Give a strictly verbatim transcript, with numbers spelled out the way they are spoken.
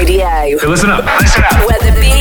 Radio. So listen up. Listen up. Where the beat